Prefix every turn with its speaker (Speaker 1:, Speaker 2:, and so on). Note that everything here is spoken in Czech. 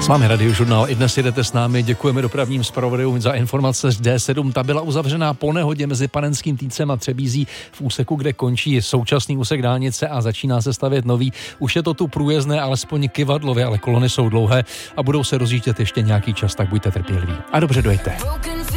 Speaker 1: S vámi Radiožurnál, i dnes jedete s námi, děkujeme dopravním zpravodajům za informace z D7. Ta byla uzavřená po nehodě mezi Panenským Týncem a Třebízí v úseku, kde končí současný úsek dálnice a začíná se stavět nový. už je to tu průjezdné, alespoň kyvadlově, ale kolony jsou dlouhé a budou se rozjíždět ještě nějaký čas, tak buďte trpěliví. A dobře dojďte.